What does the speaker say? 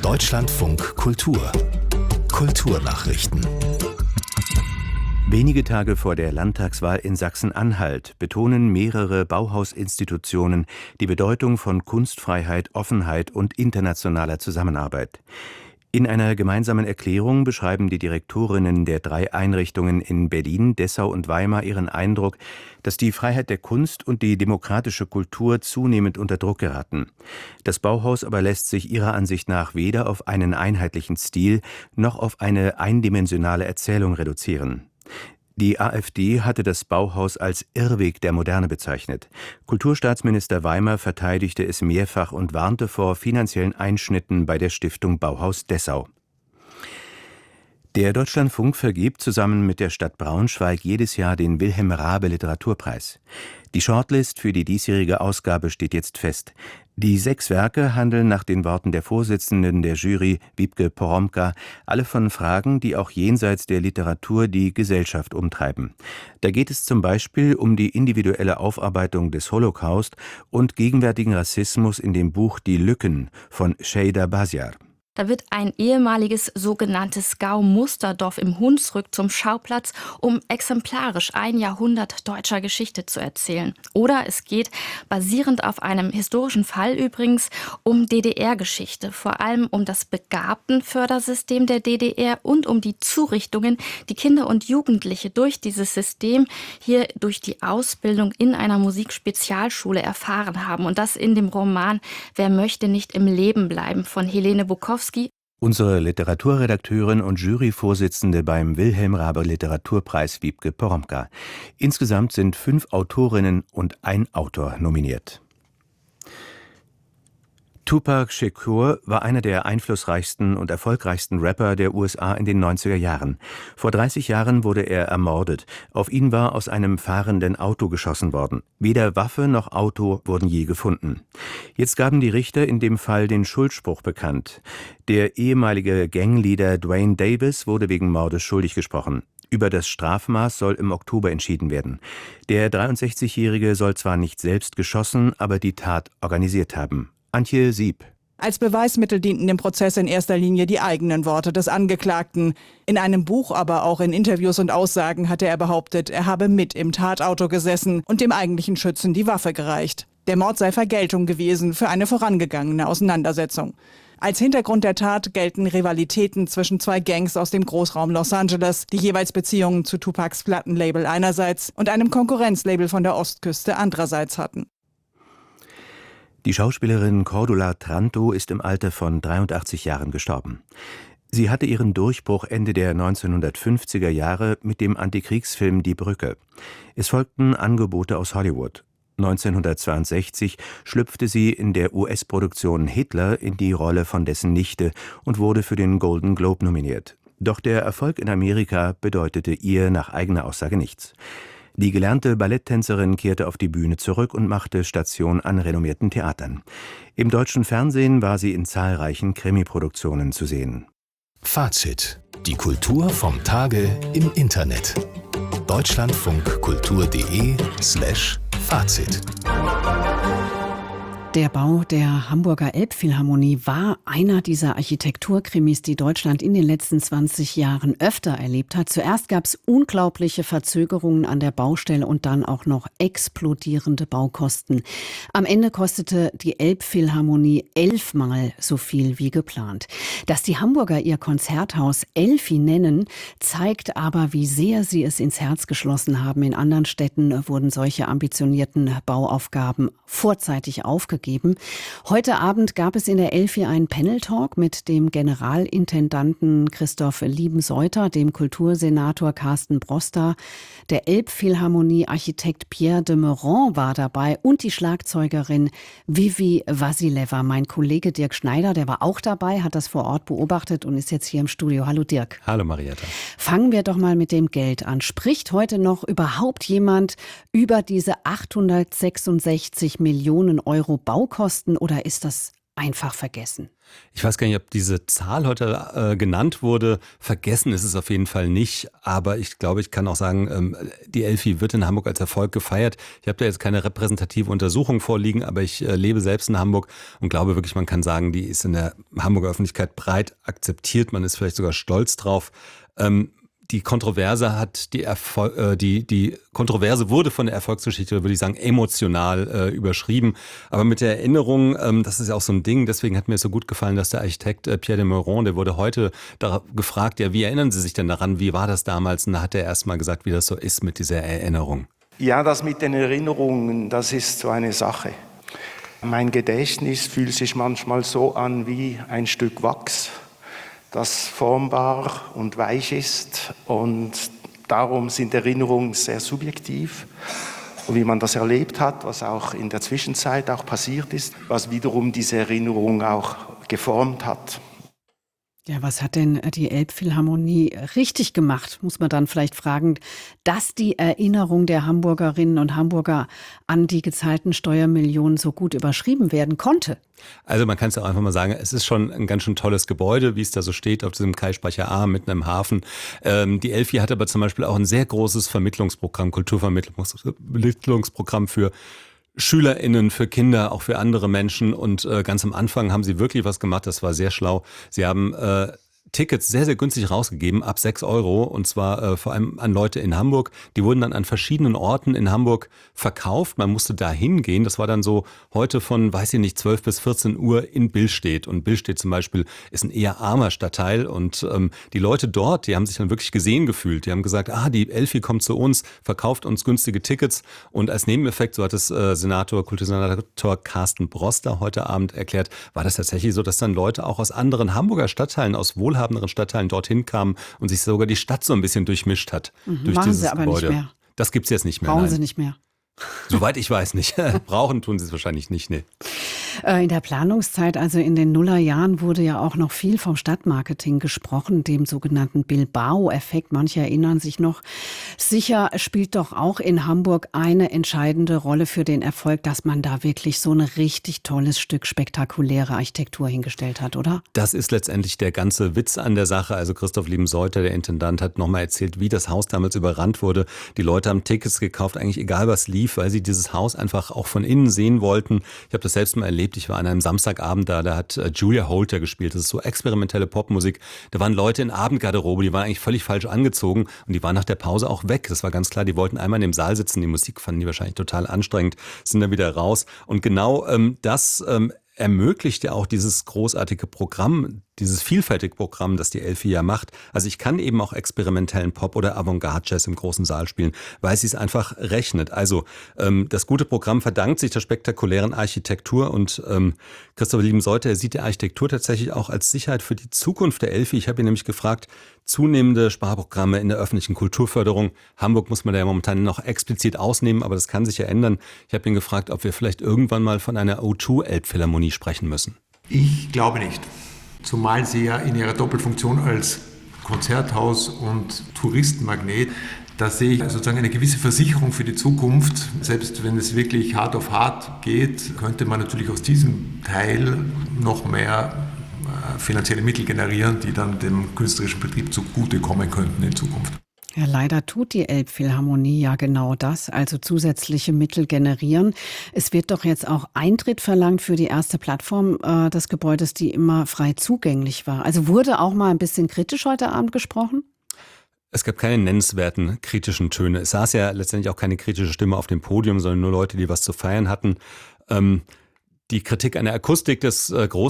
Deutschlandfunk Kultur. Kulturnachrichten. Wenige Tage vor der Landtagswahl in Sachsen-Anhalt betonen mehrere Bauhausinstitutionen die Bedeutung von Kunstfreiheit, Offenheit und internationaler Zusammenarbeit. In einer gemeinsamen Erklärung beschreiben die Direktorinnen der 3 Einrichtungen in Berlin, Dessau und Weimar ihren Eindruck, dass die Freiheit der Kunst und die demokratische Kultur zunehmend unter Druck geraten. Das Bauhaus aber lässt sich ihrer Ansicht nach weder auf einen einheitlichen Stil noch auf eine eindimensionale Erzählung reduzieren. Die AfD hatte das Bauhaus als Irrweg der Moderne bezeichnet. Kulturstaatsminister Weimar verteidigte es mehrfach und warnte vor finanziellen Einschnitten bei der Stiftung Bauhaus Dessau. Der Deutschlandfunk vergibt zusammen mit der Stadt Braunschweig jedes Jahr den Wilhelm-Raabe-Literaturpreis. Die Shortlist für die diesjährige Ausgabe steht jetzt fest. Die 6 Werke handeln nach den Worten der Vorsitzenden der Jury, Wiebke Poromka, alle von Fragen, die auch jenseits der Literatur die Gesellschaft umtreiben. Da geht es zum Beispiel um die individuelle Aufarbeitung des Holocaust und gegenwärtigen Rassismus in dem Buch Die Lücken von Şeyda Basyar. Da wird ein ehemaliges sogenanntes Gau-Musterdorf im Hunsrück zum Schauplatz, um exemplarisch ein Jahrhundert deutscher Geschichte zu erzählen. Oder es geht, basierend auf einem historischen Fall übrigens, um DDR-Geschichte, vor allem um das Begabtenfördersystem der DDR und um die Zurichtungen, die Kinder und Jugendliche durch dieses System hier durch die Ausbildung in einer Musikspezialschule erfahren haben. Und das in dem Roman Wer möchte nicht im Leben bleiben von Helene Bukowski. Unsere Literaturredakteurin und Juryvorsitzende beim Wilhelm-Raabe-Literaturpreis Wiebke Poromka. Insgesamt sind 5 Autorinnen und ein Autor nominiert. Tupac Shakur war einer der einflussreichsten und erfolgreichsten Rapper der USA in den 90er Jahren. Vor 30 Jahren wurde er ermordet. Auf ihn war aus einem fahrenden Auto geschossen worden. Weder Waffe noch Auto wurden je gefunden. Jetzt gaben die Richter in dem Fall den Schuldspruch bekannt. Der ehemalige Gangleader Dwayne Davis wurde wegen Mordes schuldig gesprochen. Über das Strafmaß soll im Oktober entschieden werden. Der 63-Jährige soll zwar nicht selbst geschossen, aber die Tat organisiert haben. Antje Sieb. Als Beweismittel dienten im Prozess in erster Linie die eigenen Worte des Angeklagten. In einem Buch, aber auch in Interviews und Aussagen hatte er behauptet, er habe mit im Tatauto gesessen und dem eigentlichen Schützen die Waffe gereicht. Der Mord sei Vergeltung gewesen für eine vorangegangene Auseinandersetzung. Als Hintergrund der Tat gelten Rivalitäten zwischen 2 Gangs aus dem Großraum Los Angeles, die jeweils Beziehungen zu Tupacs Plattenlabel einerseits und einem Konkurrenzlabel von der Ostküste andererseits hatten. Die Schauspielerin Cordula Tranto ist im Alter von 83 Jahren gestorben. Sie hatte ihren Durchbruch Ende der 1950er Jahre mit dem Antikriegsfilm Die Brücke. Es folgten Angebote aus Hollywood. 1962 schlüpfte sie in der US-Produktion Hitler in die Rolle von dessen Nichte und wurde für den Golden Globe nominiert. Doch der Erfolg in Amerika bedeutete ihr nach eigener Aussage nichts. Die gelernte Balletttänzerin kehrte auf die Bühne zurück und machte Station an renommierten Theatern. Im deutschen Fernsehen war sie in zahlreichen Krimi-Produktionen zu sehen. Fazit: Die Kultur vom Tage im Internet. deutschlandfunkkultur.de/Fazit. Der Bau der Hamburger Elbphilharmonie war einer dieser Architekturkrimis, die Deutschland in den letzten 20 Jahren öfter erlebt hat. Zuerst gab es unglaubliche Verzögerungen an der Baustelle und dann auch noch explodierende Baukosten. Am Ende kostete die Elbphilharmonie 11-mal so viel wie geplant. Dass die Hamburger ihr Konzerthaus Elfi nennen, zeigt aber, wie sehr sie es ins Herz geschlossen haben. In anderen Städten wurden solche ambitionierten Bauaufgaben vorzeitig aufgegeben. Heute Abend gab es in der Elfi einen Panel-Talk mit dem Generalintendanten Christoph Liebenseuter, dem Kultursenator Carsten Broster, der Elbphilharmonie-Architekt Pierre de Meuron war dabei und die Schlagzeugerin Vivi Vasileva. Mein Kollege Dirk Schneider, der war auch dabei, hat das vor Ort beobachtet und ist jetzt hier im Studio. Hallo Dirk. Hallo Marietta. Fangen wir doch mal mit dem Geld an. Spricht heute noch überhaupt jemand über diese 866 Millionen Euro Baukosten oder ist das einfach vergessen? Ich weiß gar nicht, ob diese Zahl heute genannt wurde. Vergessen ist es auf jeden Fall nicht. Aber ich glaube, ich kann auch sagen, die Elfi wird in Hamburg als Erfolg gefeiert. Ich habe da jetzt keine repräsentative Untersuchung vorliegen, aber ich lebe selbst in Hamburg und glaube wirklich, man kann sagen, die ist in der Hamburger Öffentlichkeit breit akzeptiert. Man ist vielleicht sogar stolz drauf. Die Kontroverse die Kontroverse wurde von der Erfolgsgeschichte, würde ich sagen, emotional überschrieben. Aber mit der Erinnerung, das ist ja auch so ein Ding, deswegen hat mir es so gut gefallen, dass der Architekt Pierre de Meuron, der wurde heute gefragt, ja, wie erinnern Sie sich denn daran, wie war das damals? Und da hat er erst mal gesagt, wie das so ist mit dieser Erinnerung. Ja, das mit den Erinnerungen, das ist so eine Sache. Mein Gedächtnis fühlt sich manchmal so an wie ein Stück Wachs, das formbar und weich ist, und darum sind Erinnerungen sehr subjektiv. Und wie man das erlebt hat, was auch in der Zwischenzeit auch passiert ist, was wiederum diese Erinnerung auch geformt hat. Ja, was hat denn die Elbphilharmonie richtig gemacht, muss man dann vielleicht fragen, dass die Erinnerung der Hamburgerinnen und Hamburger an die gezahlten Steuermillionen so gut überschrieben werden konnte? Also man kann es ja auch einfach mal sagen, es ist schon ein ganz schön tolles Gebäude, wie es da so steht, auf diesem Kaispeicher A mitten im Hafen. Die Elfi hat aber zum Beispiel auch ein sehr großes Vermittlungsprogramm, Kulturvermittlungsprogramm für SchülerInnen, für Kinder, auch für andere Menschen. Und ganz am Anfang haben sie wirklich was gemacht, das war sehr schlau. Sie haben Tickets sehr, sehr günstig rausgegeben, ab 6 €, und zwar vor allem an Leute in Hamburg. Die wurden dann an verschiedenen Orten in Hamburg verkauft. Man musste da hingehen. Das war dann so heute von, 12 bis 14 Uhr in Billstedt. Und Billstedt zum Beispiel ist ein eher armer Stadtteil. Und die Leute dort, die haben sich dann wirklich gesehen gefühlt. Die haben gesagt, die Elfi kommt zu uns, verkauft uns günstige Tickets. Und als Nebeneffekt, so hat es Kultursenator Carsten Broster heute Abend erklärt, war das tatsächlich so, dass dann Leute auch aus anderen Hamburger Stadtteilen, aus wohlhabenden Stadtteilen dorthin kamen und sich sogar die Stadt so ein bisschen durchmischt hat. Durch Machen dieses sie aber Gebäude. nicht mehr. Das gibt's jetzt nicht mehr. Brauchen nein. sie nicht mehr. Soweit ich weiß nicht. Brauchen tun sie es wahrscheinlich nicht, nee. In der Planungszeit, also in den Nullerjahren, wurde ja auch noch viel vom Stadtmarketing gesprochen, dem sogenannten Bilbao-Effekt. Manche erinnern sich noch. Sicher spielt doch auch in Hamburg eine entscheidende Rolle für den Erfolg, dass man da wirklich so ein richtig tolles Stück spektakuläre Architektur hingestellt hat, oder? Das ist letztendlich der ganze Witz an der Sache. Also Christoph Liebenseuter, der Intendant, hat nochmal erzählt, wie das Haus damals überrannt wurde. Die Leute haben Tickets gekauft, eigentlich egal was lief, weil sie dieses Haus einfach auch von innen sehen wollten. Ich habe das selbst mal erlebt. Ich war an einem Samstagabend da hat Julia Holter gespielt. Das ist so experimentelle Popmusik. Da waren Leute in Abendgarderobe, die waren eigentlich völlig falsch angezogen und die waren nach der Pause auch weg. Das war ganz klar, die wollten einmal in dem Saal sitzen. Die Musik fanden die wahrscheinlich total anstrengend, sind dann wieder raus. Und genau das ermöglicht ja auch dieses großartige Programm, dieses vielfältige Programm, das die Elfi ja macht. Also ich kann eben auch experimentellen Pop oder Avantgarde-Jazz im großen Saal spielen, weil sie es einfach rechnet. Also das gute Programm verdankt sich der spektakulären Architektur und Christoph Liebenseuter, er sieht die Architektur tatsächlich auch als Sicherheit für die Zukunft der Elfi. Ich habe ihn nämlich gefragt, zunehmende Sparprogramme in der öffentlichen Kulturförderung. Hamburg muss man da ja momentan noch explizit ausnehmen, aber das kann sich ja ändern. Ich habe ihn gefragt, ob wir vielleicht irgendwann mal von einer O2-Elbphilharmonie sprechen müssen. Ich glaube nicht. Zumal sie ja in ihrer Doppelfunktion als Konzerthaus und Touristenmagnet, da sehe ich sozusagen eine gewisse Versicherung für die Zukunft. Selbst wenn es wirklich hart auf hart geht, könnte man natürlich aus diesem Teil noch mehr finanzielle Mittel generieren, die dann dem künstlerischen Betrieb zugutekommen könnten in Zukunft. Ja, leider tut die Elbphilharmonie ja genau das, also zusätzliche Mittel generieren. Es wird doch jetzt auch Eintritt verlangt für die erste Plattform des Gebäudes, die immer frei zugänglich war. Also wurde auch mal ein bisschen kritisch heute Abend gesprochen? Es gab keine nennenswerten kritischen Töne. Es saß ja letztendlich auch keine kritische Stimme auf dem Podium, sondern nur Leute, die was zu feiern hatten. Die Kritik an der Akustik des